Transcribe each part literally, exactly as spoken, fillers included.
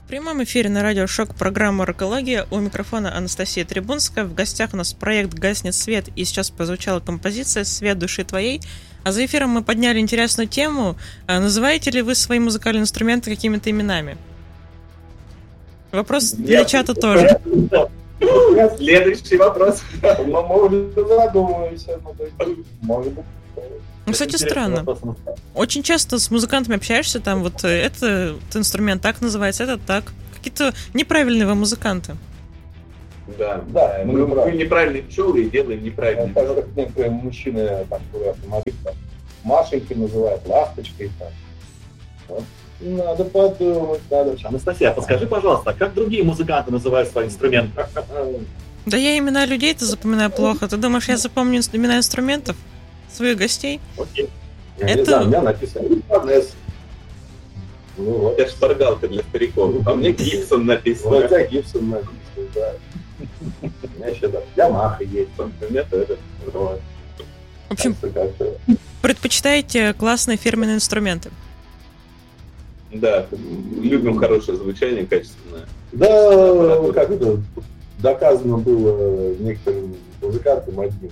В прямом эфире на радио «Шок» программа «Рокология». У микрофона Анастасия Трибунская. В гостях у нас проект «Гаснет свет», и сейчас прозвучала композиция «Свет души твоей». А за эфиром мы подняли интересную тему. Называете ли вы свои музыкальные инструменты какими-то именами? Вопрос для Нет, чата тоже. Следующий вопрос. Мы, может, задумываемся. Может быть. Ну, кстати, странно. Вопрос. Очень часто с музыкантами общаешься, там вот этот инструмент так называется, этот так. Какие-то неправильные вы музыканты. Да, да. Мы, мы, мы неправильные пчелы и делаем неправильные. Так как некоторые мужчины, там, автомобиль, Машеньки называют, ласточкой. Там. Вот. Надо подумать, надо. Анастасия, подскажи, пожалуйста, как другие музыканты называют свои инструменты? Да я имена людей-то запоминаю плохо. Ты думаешь, я запомню имена инструментов? Своих гостей? Окей. Я это... не знаю, у меня написано Иванес. Ну, вот. Это шпаргалка для стариков. А мне Гибсон написано. Вот у тебя Гибсон написано, да. У меня еще, да, Ямаха есть. Это, это. В общем, предпочитаете классные фирменные инструменты? Да, любим хорошее звучание, качественное. Да, как это доказано было некоторым музыкантам одним,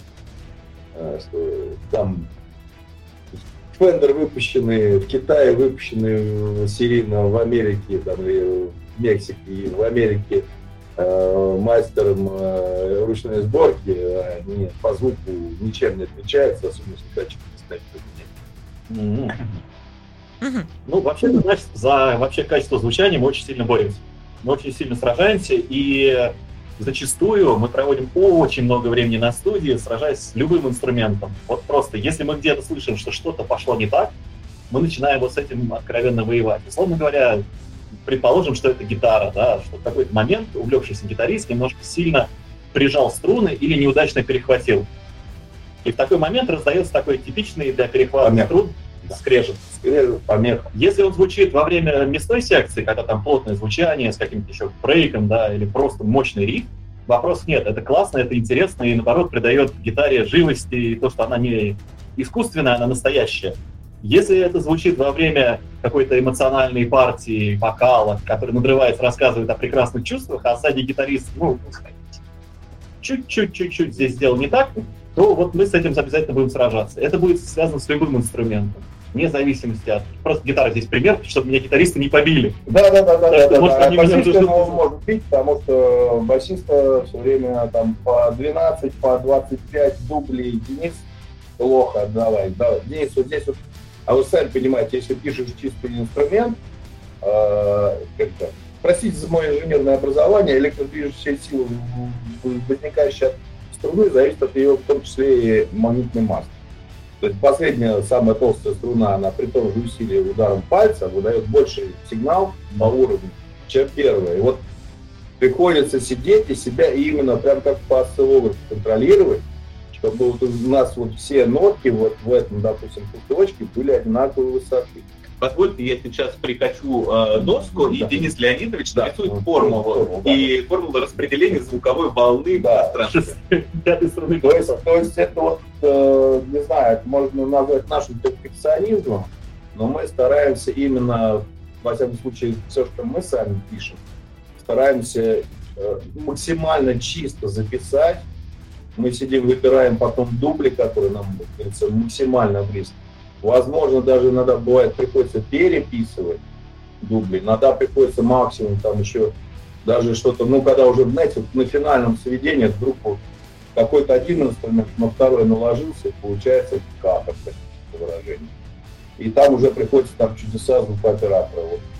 что там Фендер выпущенный в Китае, выпущенный серийно в Америке, там, и в Мексике, и в Америке э, мастером э, ручной сборки, они по звуку ничем не отличаются, особенно если датчик не ставить. Mm-hmm. Ну, вообще, значит, за вообще качество звучания мы очень сильно боремся. Мы очень сильно сражаемся, и зачастую мы проводим очень много времени на студии, сражаясь с любым инструментом. Вот просто, если мы где-то слышим, что что-то пошло не так, мы начинаем вот с этим откровенно воевать. Условно говоря, предположим, что это гитара, да, что в какой-то момент увлекшийся гитарист немножко сильно прижал струны или неудачно перехватил. И в такой момент раздается такой типичный для перехвата помех. струн скрежет. Скрежет, помеха. Если он звучит во время мясной секции, когда там плотное звучание с каким-то еще брейком, да, или просто мощный риф, вопросов нет. Это классно, это интересно, и наоборот придает гитаре живости, и то, что она не искусственная, она настоящая. Если это звучит во время какой-то эмоциональной партии, вокала, который надрывается, рассказывает о прекрасных чувствах, а сзади гитарист, ну, чуть-чуть-чуть здесь сделал не так, то вот мы с этим обязательно будем сражаться. Это будет связано с любым инструментом, вне зависимости от... Просто гитара здесь пример, чтобы меня гитаристы не побили. Да, да, да, да, да, да, может, да. Они басиста меня его может бить, потому что басиста все время там по двенадцать, по двадцать пять дублей. Денис плохо отдавай. Да, Денис вот здесь вот. А вы сами понимаете, если пишешь чистый инструмент, э, как-то, простите за мое инженерное образование, электродвижущая сила, возникающая от струны, зависит от ее, в том числе, и магнитной массы. То есть последняя, самая толстая струна, она при том же усилии ударом пальца выдает больший сигнал по уровню, чем первая. И вот приходится сидеть и себя именно прям как по осциллографу контролировать, чтобы вот у нас вот все нотки вот в этом, допустим, кусочке были одинаковой высоты. Позвольте, я сейчас прикачу э, доску, и да. Денис Леонидович да. нарисует да. формулу, формулу да. и формулу распределения звуковой волны да. в пространстве. Пятой струны. То есть, то есть это вот, э, не знаю, это можно назвать нашим перфекционизмом, но мы стараемся именно, во всяком случае, все, что мы сами пишем, стараемся э, максимально чисто записать. Мы сидим, выбираем потом дубли, которые нам, как говорится, максимально близко. Возможно, даже иногда бывает приходится переписывать дубли, иногда приходится максимум там еще даже что-то, ну, когда уже, знаете, вот на финальном сведении вдруг вот какой-то один инструмент на второй наложился, и получается капор, такое выражение. И там уже приходится там чудеса звукооператора.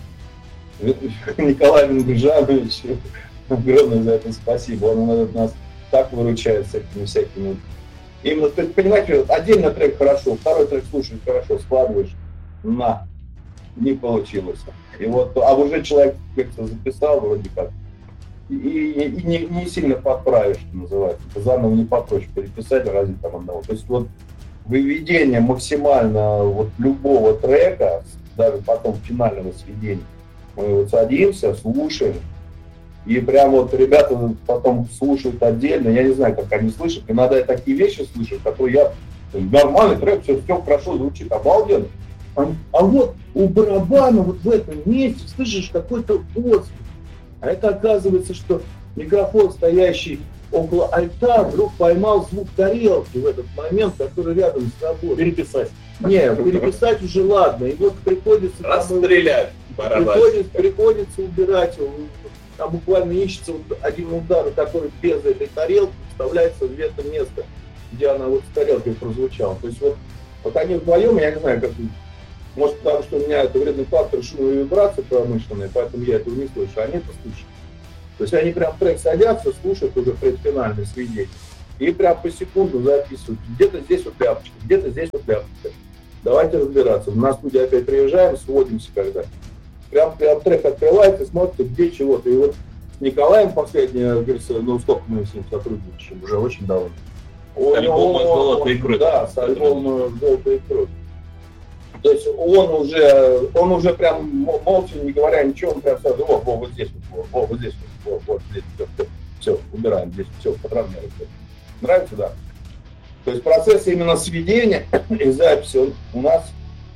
Вот. Николай Мингжанович, огромное за это спасибо, он нас так выручает с этими всякими. Именно, то есть, понимаете, отдельно трек хорошо, второй трек слушаешь хорошо, складываешь, на, не получилось. И вот, а уже человек как-то записал вроде как, и, и, и не, не сильно подправишь, что называется, заново не попроще переписать ради там одного. То есть вот выведение максимально вот любого трека, даже потом финального сведения, мы вот садимся, слушаем, и прям вот ребята потом слушают отдельно, я не знаю, как они слышат, иногда я такие вещи слышу, которые я, нормальный трек, все, все хорошо звучит, обалденно. А, а вот у барабана вот в этом месте слышишь какой-то отзвук. А это оказывается, что микрофон, стоящий около альта, вдруг поймал звук тарелки в этот момент, который рядом с тобой. Переписать. Нет, переписать уже ладно. И вот приходится... Расстрелять. Приходится, приходится убирать. Там буквально ищется вот один удар, который без этой тарелки вставляется в это место, где она вот с тарелкой прозвучала. То есть вот, вот они вдвоем, я не знаю, как... Может, потому что у меня это вредный фактор шума и вибрации промышленные, поэтому я этого не слышу, а они это слышат. То есть они прям в трек садятся, слушают уже предфинальное сведение, и прям по секунду записывают. Где-то здесь вот ляпочка, где-то здесь вот ляпочка. Давайте разбираться. На студию опять приезжаем, сводимся когда. Прям, прям трек открывается, смотрите, где чего-то. И вот с Николаем последнее, говорится, ну сколько мы с ним сотрудничаем, уже очень давно. С альбома «Золотая кровь». Да, с альбома «Золотая кровь». То есть он уже, он уже прям молча, не говоря ничего, он прям сразу, о, о, вот здесь, вот, о, вот здесь, вот, вот здесь, все, все, все, убираем, здесь все подравняем. Нравится, да? То есть процесс именно сведения и записи он у нас,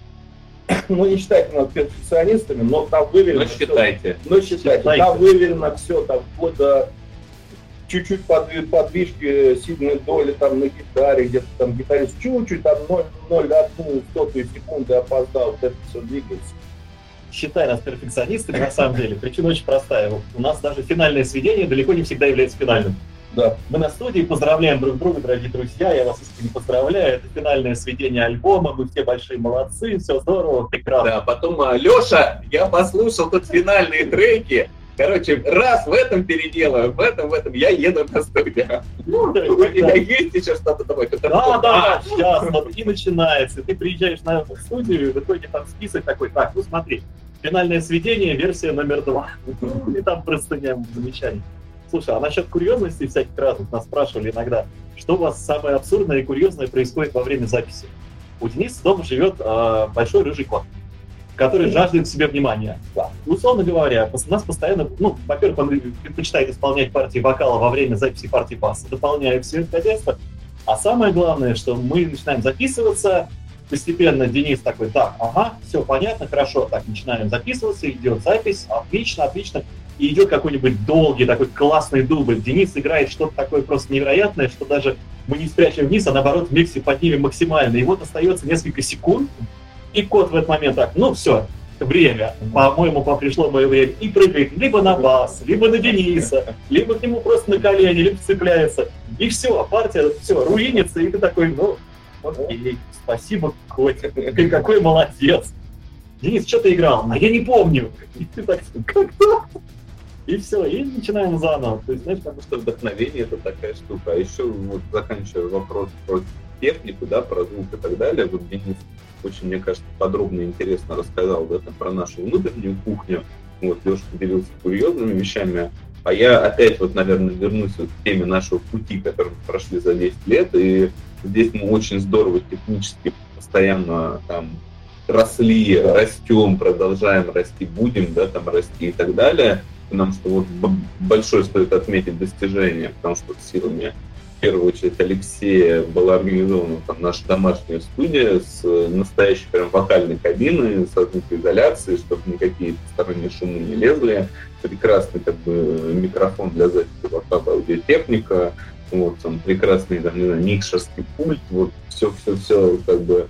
ну не считайте нас перфекционистами, но там выверено. Но считайте. Все, но считайте, считайте. Там выверено все, там вплоть до чуть-чуть подвижки сильной доли там на гитаре, где-то там гитарист чуть-чуть, там ноль целых одну сотую секунды опоздал, вот это все двигается. Считай нас перфекционистами, на самом деле. Причина очень простая. У нас даже финальное сведение далеко не всегда является финальным. Да. Мы на студии поздравляем друг друга, дорогие друзья, я вас искренне поздравляю. Это финальное сведение альбома, мы все большие молодцы, все здорово, прекрасно. Да, потом, Леша, я послушал тут финальные треки. Короче, раз в этом переделаю, в этом, в этом, я еду на студию. Ну, да, у тебя есть еще что-то такое? Да, да, сейчас, вот и начинается. Ты приезжаешь на студию, в итоге там список такой, так, ну смотри, финальное сведение, версия номер два. И там простыня замечаний. Слушай, а насчет курьезности всяких разных, нас спрашивали иногда, что у вас самое абсурдное и курьезное происходит во время записи? У Дениса дома живет э, большой рыжий кот, который жаждет в себе внимания. Да. Условно говоря, у нас постоянно, ну, во-первых, он предпочитает исполнять партии вокала во время записи партии баса, дополняя все это хозяйство. А самое главное, что мы начинаем записываться, постепенно Денис такой, так, ага, все понятно, хорошо, так, начинаем записываться, идет запись, отлично, отлично, и идет какой-нибудь долгий, такой классный дубль. Денис играет что-то такое просто невероятное, что даже мы не спрячем вниз, а наоборот в миксе поднимем максимально. И вот остается несколько секунд, и кот в этот момент так, ну все, время, по-моему, пришло мое время, и прыгает либо на бас, либо на Дениса, либо к нему просто на колени, либо цепляется. И все, партия, все, руинится, и ты такой, ну, окей, спасибо, котик, ты какой молодец. Денис, что ты играл? А я не помню. И ты так, как-то? И все, и начинаем заново. То есть, знаешь, потому что вдохновение — это такая штука. А еще, вот, заканчивая вопрос про технику, да, про звук и так далее, вот Денис очень, мне кажется, подробно и интересно рассказал, да, там, про нашу внутреннюю кухню. Вот, Леша поделился курьезными вещами. А я опять, вот, наверное, вернусь вот к теме нашего пути, который мы прошли за десять лет. И здесь мы очень здорово технически постоянно там росли, растем, продолжаем расти, будем, да, там расти и так далее. Потому что вот большое стоит отметить достижение, потому что силами, в первую очередь, Алексея была организована там наша домашняя студия с настоящей прям вокальной кабиной, с звукоизоляцией, чтобы никакие посторонние шумы не лезли. Прекрасный как бы микрофон для записи вокала, аудиотехника, вот, там прекрасный, там, не знаю, микшерский пульт, вот все-все-все как бы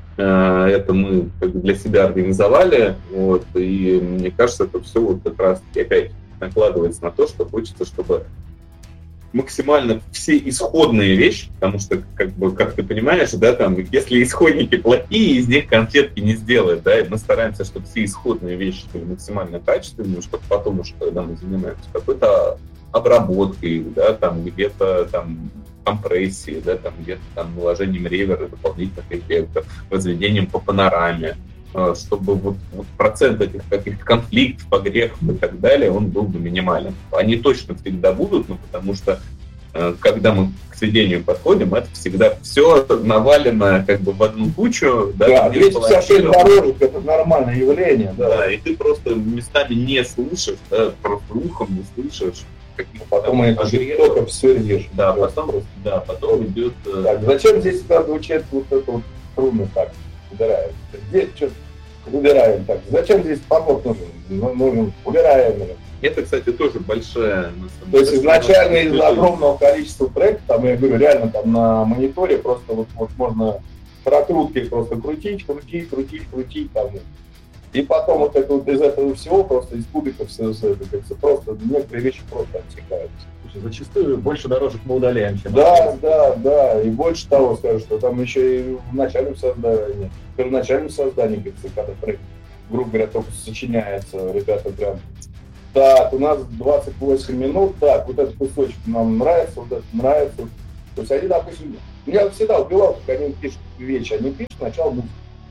это мы как бы для себя организовали, вот, и мне кажется, это все вот как раз опять накладывается на то, что хочется, чтобы максимально все исходные вещи, потому что, как бы, как ты понимаешь, да, там, если исходники плохие, из них конфетки не сделают, да, и мы стараемся, чтобы все исходные вещи были максимально качественными, чтобы потом уже, когда мы занимаемся какой-то обработкой, да, там, где-то там компрессии, да, там где-то там наложением ревера, дополнительных эффектов, возведением по панораме, чтобы вот, вот процент этих каких-то конфликтов, погрехов и так далее, он был бы минимален. Они точно всегда будут, но потому что когда мы к сведению подходим, это всегда все навалено как бы в одну кучу. Да, двести пятьдесят шесть дорожек — это нормальное явление. Да. Да, и ты просто местами не слышишь, да, просто ухом не слышишь. Потом это только все режет. Да, потом, да, потом идет... Так, зачем здесь звучит вот это вот струнный так, убирается? Здесь что-то убираем. Так, зачем здесь поток нужен? Ну, нужен, убираем. Это, кстати, тоже большая... То есть изначально из огромного количества проектов, там, я говорю, реально там на мониторе просто вот, вот можно прокрутки просто крутить, крутить, крутить, крутить там. И потом вот это вот из этого всего просто из кубиков все, все это, просто некоторые вещи просто отсекаются. Зачастую больше дорожек мы удаляем, чем... Да, да, да, и больше того скажу, что там еще и в начальном создании, в первоначальном создании, когда проект, грубо говоря, только сочиняется, ребята прям, так, у нас двадцать восемь минут, так, вот этот кусочек нам нравится, вот этот нравится. То есть они, допустим, меня всегда убивал, как они пишут вещи, они пишут сначала музыку.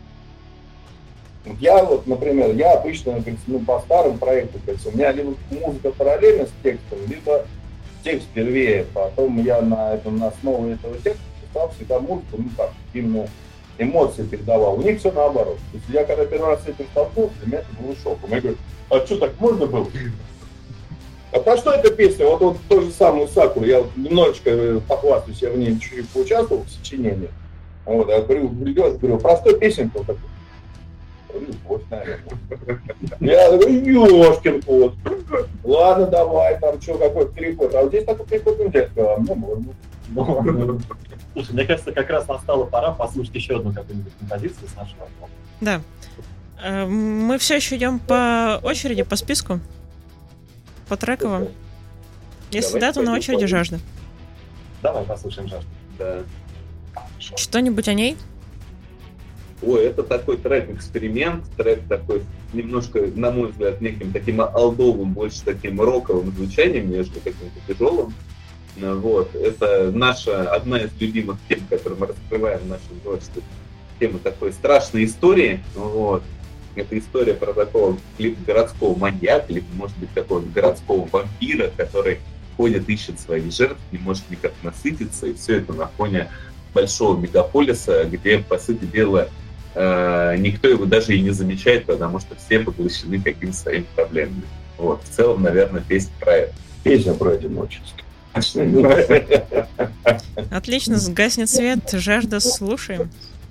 Я вот, например, я обычно, ну, по старым проектам, у меня либо музыка параллельно с текстом, либо текст первее, потом я на, этом, на основе этого текста писал всегда музыку, ну как, именно эмоции передавал. У них все наоборот. То есть я когда первый раз с этим столкнулся, для меня это был шоком. Я говорю, а что, так можно было? А про что эта песня? Вот, вот то же самое Сакуру, я вот немножечко похвастаюсь, я в ней чуть-чуть поучаствовал в сочинении. Вот, я говорю, придешь, говорю, простой песенка вот такой. Любовь, наверное. Я говорю, ёшкин кот. Ладно, давай, там что, какой-то переход. А вот здесь такой переход нельзя. А мне можно. Слушай, мне кажется, как раз настала пора послушать еще одну какую-нибудь композицию с нашего альбома. Да. Мы все еще идем по очереди, по списку. По трековым. Если да, то на очереди «Жажда». Давай послушаем «Жажду». Да. Что-нибудь о ней? Ой, это такой трек-эксперимент, трек такой немножко, на мой взгляд, неким таким алдовым, больше таким роковым звучанием, нежели каким-то тяжелым. Вот. Это наша, одна из любимых тем, которую мы раскрываем в нашем творчестве. Тема такой страшной истории. Вот. Это история про такого либо городского маньяка, либо, может быть, такого городского вампира, который ходит, ищет своих жертв, не может никак насытиться, и все это на фоне большого мегаполиса, где, по сути дела, э, никто его даже и не замечает, потому что все поглощены какими-то своими проблемами. Вот. В целом, наверное, песня про это. Песня про одиночество. Отлично, сгаснет свет, «Жажда», слушаем.